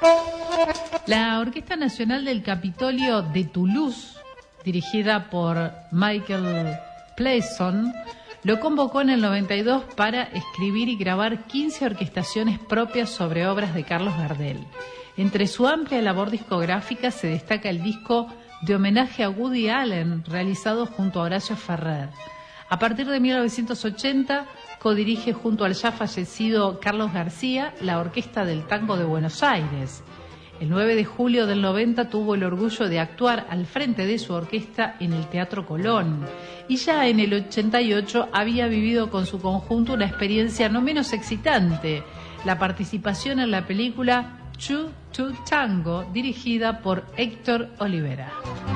La Orquesta Nacional del Capitolio de Toulouse, dirigida por Michael Playson, lo convocó en el 92 para escribir y grabar 15 orquestaciones propias sobre obras de Carlos Gardel. Entre su amplia labor discográfica se destaca el disco de homenaje a Woody Allen, realizado junto a Horacio Ferrer. A partir de 1980, codirige junto al ya fallecido Carlos García la Orquesta del Tango de Buenos Aires. El 9 de julio del 90 tuvo el orgullo de actuar al frente de su orquesta en el Teatro Colón. Y ya en el 88 había vivido con su conjunto una experiencia no menos excitante, la participación en la película Chu Tu Tango, dirigida por Héctor Olivera.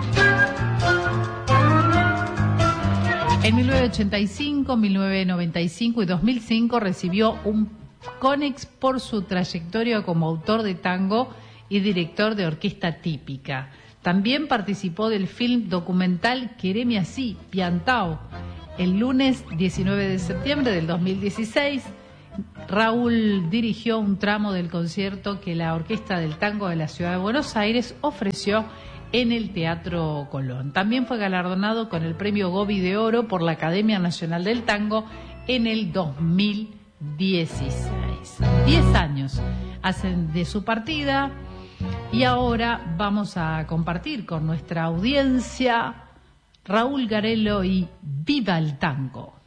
En 1985, 1995 y 2005 recibió un Konex por su trayectoria como autor de tango y director de orquesta típica. También participó del film documental Quereme Así, Piantao. El lunes 19 de septiembre del 2016, Raúl dirigió un tramo del concierto que la Orquesta del Tango de la Ciudad de Buenos Aires ofreció en el Teatro Colón. También fue galardonado con el Premio Gobi de Oro por la Academia Nacional del Tango en el 2016. 10 años hacen de su partida. Y ahora vamos a compartir con nuestra audiencia Raúl Garelo y Viva el Tango.